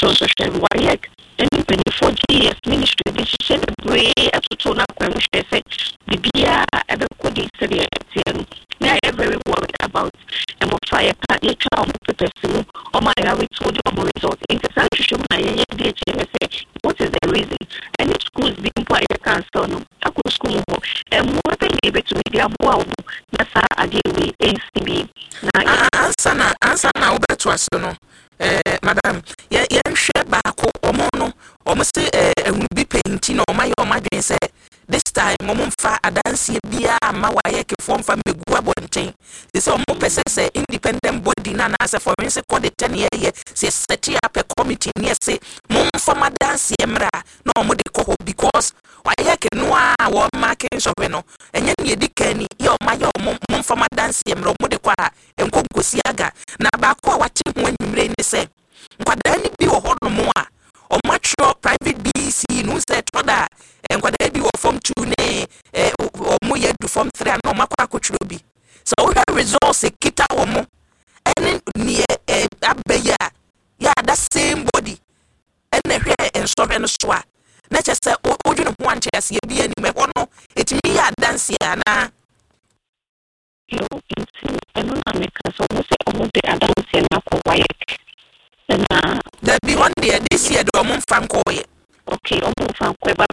social work and 24 years ministry decision way at to na kwa say the bia ebe ko di say we are very worried about and what fire part your child person or my we told you results in the situation say what is the reason and if schools being quite cancel no akụ school ho and more than able to be abo na sa ade we NCB na answer na obeto aso no madam ye hwe baako omo se ehunbi painti na omaye omadwen se this time omo mfa adanse bia ma waye ke form fa megu abonten se omo pese se independent body na as for instance call the 10 year se set up a committee near say mumfa madanse emra na omo de ko because waye ke no a wo marking so no enye ne dikani ye omaye omo mumfa madanse emra omo de kwa enkonkosi aga na baako a wache ho anwumre ne se nkwada ni bi wo hono mo a o matro private BC no se toda nkwada bi wo form 2 ne o mo ye do form 3 na o makwa akotro bi so we have resource kita wo mo ene ni abeya ya that same body ene hwe ensobe no so a na chese odwene ho anche ase bi ani me hono etimi ya dance ya na yo inti eno na me ka so mo se omo de dance na ko wayek na that be one day this year do omo fan ko ye okay omo fan ko ba